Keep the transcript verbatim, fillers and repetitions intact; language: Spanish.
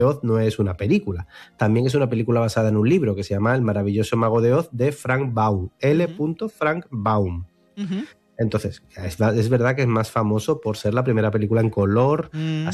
Oz no es una película. También es una película basada en un libro que se llama El maravilloso mago de Oz de Frank Baum. L. Uh-huh. Frank Baum. Uh-huh. Entonces, es, es verdad que es más famoso por ser la primera película en color, Mm.